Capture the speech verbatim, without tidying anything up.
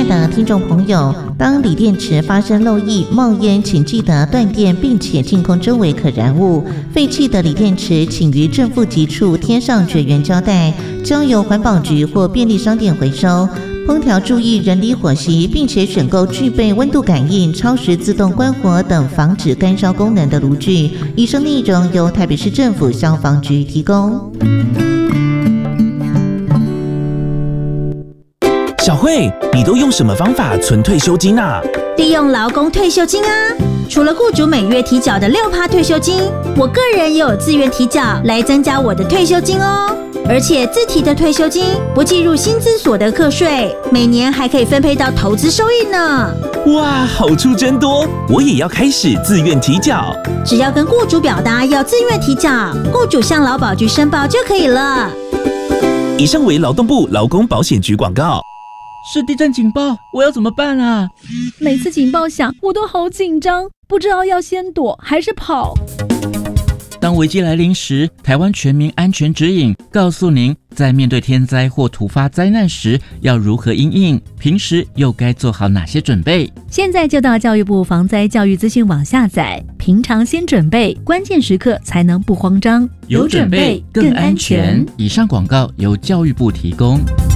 爱的听众朋友，当锂电池发生漏液、冒烟，请记得断电，并且净空周围可燃物。废弃的锂电池，请于正负极处贴上绝缘胶带，交由环保局或便利商店回收。烹调注意人离火熄，并且选购具备温度感应、超时自动关火等防止干烧功能的炉具。以上内容由台北市政府消防局提供。 小慧，你都用什么方法存退休金啊？ 利用劳工退休金啊！除了雇主每月提缴的 百分之六 退休金，我个人也有自愿提缴来增加我的退休金哦。而且自提的退休金不计入薪资所得课税，每年还可以分配到投资收益呢。 哇，好处真多！我也要开始自愿提缴。 只要跟雇主表达要自愿提缴，雇主向劳保局申报就可以了。 以上为劳动部劳工保险局广告。 是地震警报，我要怎么办啊？ 每次警报响，我都好紧张，不知道要先躲还是跑。 当危机来临时，台湾全民安全指引告诉您，在面对天灾或突发灾难时要如何因应，平时又该做好哪些准备。 现在就到教育部防灾教育资讯网下载，平常先准备，关键时刻才能不慌张。 有准备更安全。以上广告由教育部提供。